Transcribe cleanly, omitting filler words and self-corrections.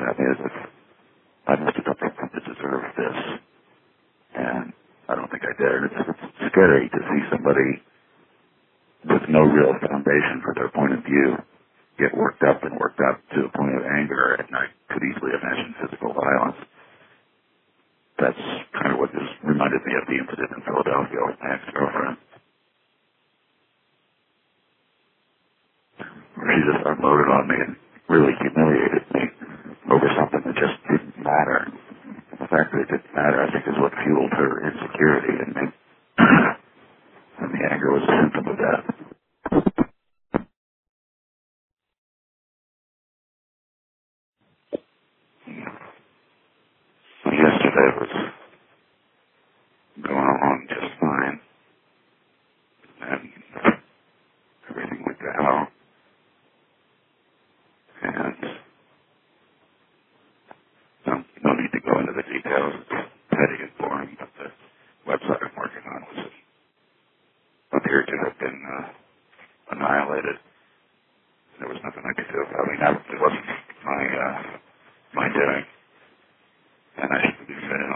at me as if I must have done something to deserve this. And I don't think I did. It's scary to see somebody with no real foundation for their point of view get worked up to a point of anger, and I could easily imagine physical violence. That's kind of what this reminded me of the incident in Philadelphia with my ex-girlfriend. Where she just unloaded on me and really humiliated me over something that just didn't matter. The fact that it didn't matter, I think, is what fueled her insecurity in me. And the anger was a symptom of that. So yesterday was going along just fine, and everything went to hell. And no need to go into the details. It's petty and boring, but the website I'm working on appeared to have been annihilated. There was nothing I could do about it. It wasn't my doing, and I shouldn't be spending